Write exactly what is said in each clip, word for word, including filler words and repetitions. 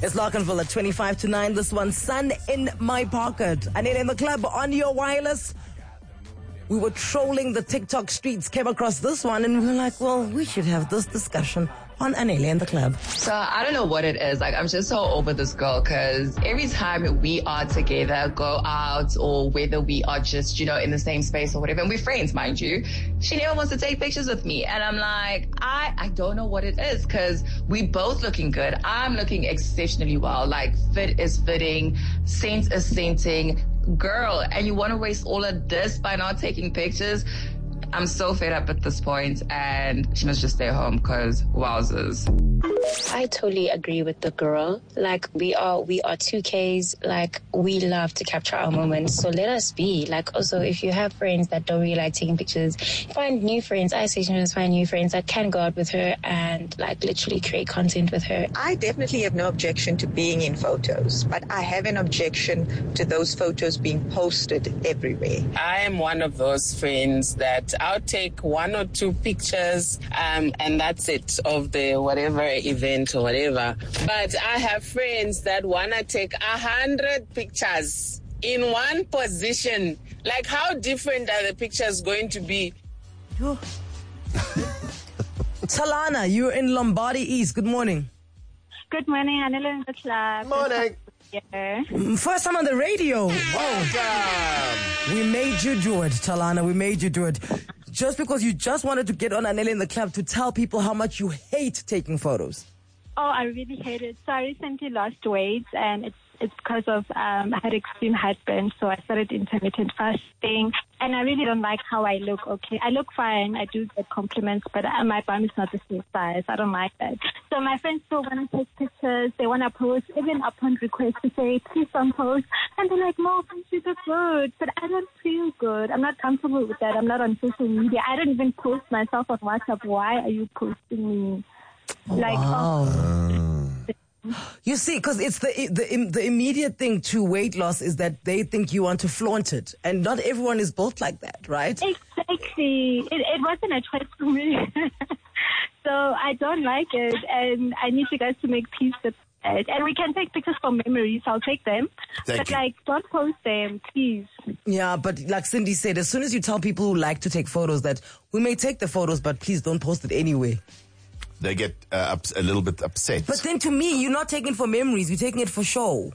It's Larkinville at twenty-five to nine. This one, Sun in My Pocket. Anele in the club on your wireless. We were trolling the TikTok streets, came across this one, and we were like, well, we should have this discussion on Anele in the club. So I don't know what it is. Like, I'm just so over this girl because every time we are together, go out, or whether we are just, you know, in the same space or whatever, and we're friends, mind you, she never wants to take pictures with me. And I'm like, I, I don't know what it is because we both looking good. I'm looking exceptionally well. Like, fit is fitting, scent is scenting. Girl, and you want to waste all of this by not taking pictures? I'm so fed up at this point, and she must just stay home because wowzers. I totally agree with the girl. Like, we are we are two Ks. Like, we love to capture our moments. So let us be. Like, also, if you have friends that don't really like taking pictures, find new friends. I say just find new friends that can go out with her and, like, literally create content with her. I definitely have no objection to being in photos, but I have an objection to those photos being posted everywhere. I am one of those friends that I'll take one or two pictures um, and that's it of the whatever event or whatever. But I have friends that want to take a hundred pictures in one position. Like, how different are the pictures going to be? Talana, you're in Lombardy East. Good morning. Good morning, Anele in the club. Morning. Yeah. First time on the radio. Welcome. We made you do it, Talana. We made you do it. Just because you just wanted to get on Anele in the club to tell people how much you hate taking photos. Oh, I really hate it. So I recently lost weight, and it's it's because of um, I had extreme heartburn, so I started intermittent fasting, and I really don't like how I look. Okay, I look fine. I do get compliments, but uh, my bum is not the same size. I don't like that. So my friends still want to take pictures. They want to post, even upon request to say, please don't post. And they're like, no, thank you, that's good. But I don't feel good. I'm not comfortable with that. I'm not on social media. I don't even post myself on WhatsApp. Why are you posting me? Like, Wow. oh. You see, because it's the, the the immediate thing to weight loss is that they think you want to flaunt it. And not everyone is built like that, right? Exactly. It, it wasn't a choice for me. So I don't like it. And I need you guys to make peace with it. And we can take pictures for memories. I'll take them. Thank but, you. like, don't post them, please. Yeah, but like Cindy said, as soon as you tell people who like to take photos that we may take the photos, but please don't post it anyway. They get uh, ups- a little bit upset. But then to me, you're not taking it for memories. You're taking it for show.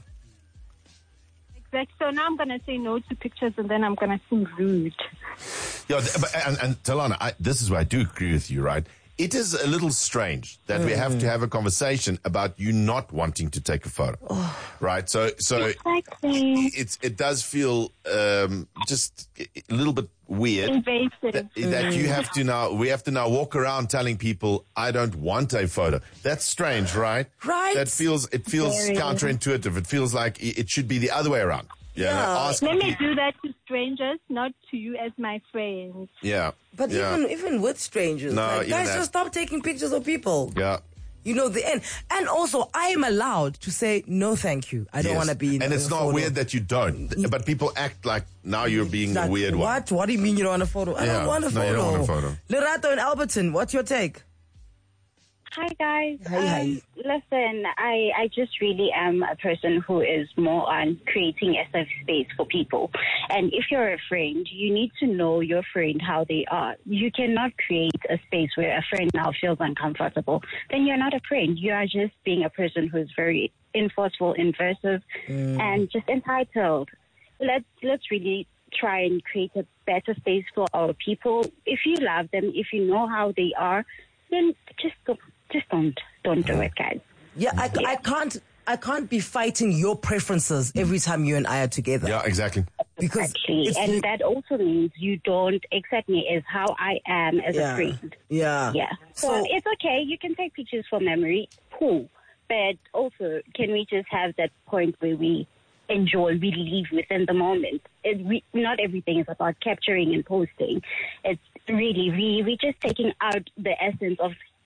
Exactly. So now I'm going to say no to pictures, and then I'm going to seem rude. Yeah, th- but, and, and Talana, I, this is where I do agree with you, right? It is a little strange that mm. we have to have a conversation about you not wanting to take a photo, oh. right? So, so exactly. it's it does feel um, just a little bit weird invasive that, that you have to now we have to now walk around telling people I don't want a photo. That's strange, right? Right. That feels it feels Very. counterintuitive. It feels like it should be the other way around. Yeah. Yeah. Like ask Let me people- do that to strangers, not to you as my friends. Yeah. But yeah. even even with strangers, No, like, even guys, that- just stop taking pictures of people. Yeah. You know the end. And also, I am allowed to say no, thank you. I don't Yes. want to be in And it's a not photo. weird that you don't. But people act like now you're being Like, the weird one. What? What do you mean you don't want a photo? I Yeah. don't want a No, photo. you don't want a photo. Lerato in Alberton, what's your take? Hi, guys. Hi, um, hi. Listen, I, I just really am a person who is more on creating a safe space for people. And if you're a friend, you need to know your friend, how they are. You cannot create a space where a friend now feels uncomfortable. Then you're not a friend. You are just being a person who's very enforceful, invasive, Mm. and just entitled. Let's, let's really try and create a better space for our people. If you love them, if you know how they are, then just go. Just don't, don't do it, guys. Yeah, I, I can't, I can't be fighting your preferences every time you and I are together. Yeah, exactly. Because Exactly. it's And the- that also means you don't accept me as how I am as yeah, a friend. yeah, Yeah. So, So- it's okay. You can take pictures for memory. Cool. But also, can we just have that point where we enjoy, we live within the moment? It, we, not everything is about capturing and posting. It's really, we, we're just taking out the essence of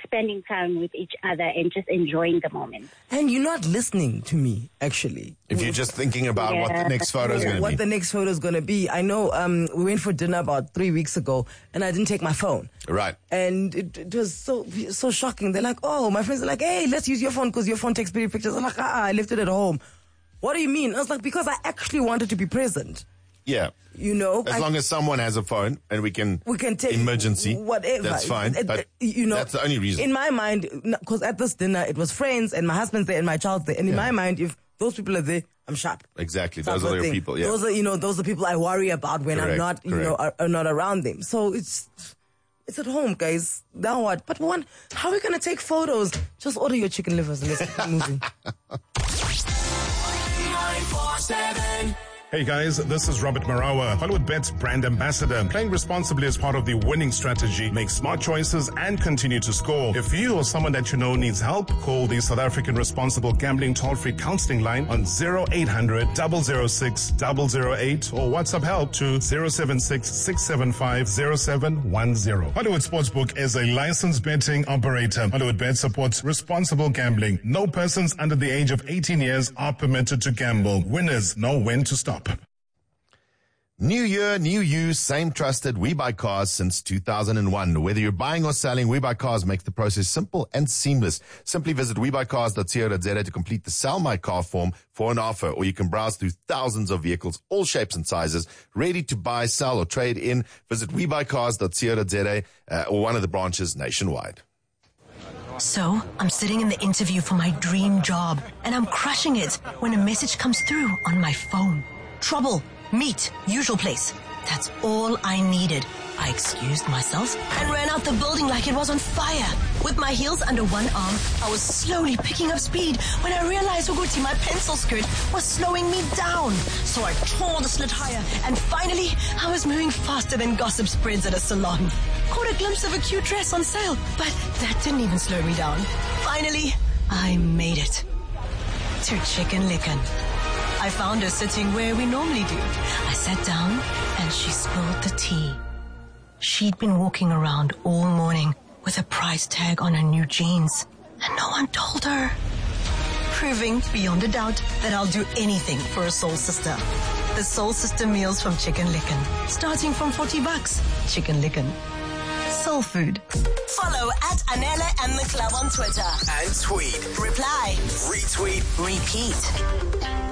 spending time with each other and just enjoying the moment. And you're not listening to me, actually. If you're just thinking about Yeah. what the next photo is going to What be. the next photo is going to be. I know um, we went for dinner about three weeks ago, and I didn't take my phone. Right. And it, it was so so shocking. They're like, oh, my friends are like, hey, let's use your phone because your phone takes pretty pictures. I'm like, ah, I left it at home. What do you mean? I was like, because I actually wanted to be present. Yeah. You know, As I, long as someone has a phone and we can, we can take emergency, whatever. that's fine. It- But it- you know, that's the only reason. In my mind, because at this dinner it was friends and my husband's there and my child's there, and in Yeah. my mind, if those people are there, I'm sharp. Exactly. Type Those of are your thing. people. Yeah. Those are, you know, those are people I worry about when I'm Correct, not, you know, are, correct. are not around them. So it's, it's at home, guys. Now what? But one, how are we gonna take photos? Just order your chicken livers and let's keep moving. Hey guys, this is Robert Marawa, Hollywood Bet's brand ambassador. Playing responsibly is part of the winning strategy. Make smart choices and continue to score. If you or someone that you know needs help, call the South African Responsible Gambling Toll-Free Counseling Line on zero eight hundred, zero zero six, zero zero eight or WhatsApp help to zero seven six, six seven five, zero seven one zero. Hollywood Sportsbook is a licensed betting operator. Hollywood Bet supports responsible gambling. No persons under the age of eighteen years are permitted to gamble. Winners know when to stop. New year, new you, same trusted We Buy Cars since two thousand one. Whether you're buying or selling, We Buy Cars makes the process simple and seamless. Simply visit we buy cars dot co dot za to complete the Sell My Car form for an offer, or you can browse through thousands of vehicles, all shapes and sizes, ready to buy, sell, or trade in. Visit we buy cars dot co dot za uh, or one of the branches nationwide. So, I'm sitting in the interview for my dream job, and I'm crushing it when a message comes through on my phone. Trouble. Meet. Usual place. That's all I needed. I excused myself and ran out the building like it was on fire. With my heels under one arm, I was slowly picking up speed when I realized Uguti, my pencil skirt, was slowing me down. So I tore the slit higher, and finally, I was moving faster than gossip spreads at a salon. Caught a glimpse of a cute dress on sale, but that didn't even slow me down. Finally, I made it. To Chicken Licken. I found her sitting where we normally do. I sat down and she spilled the tea. She'd been walking around all morning with a price tag on her new jeans, and no one told her. Proving beyond a doubt that I'll do anything for a soul sister. The Soul Sister meals from Chicken Licken, starting from forty bucks. Chicken Licken. Soul food. Follow at Anela and the Club on Twitter. And tweet. Reply. Retweet. Repeat.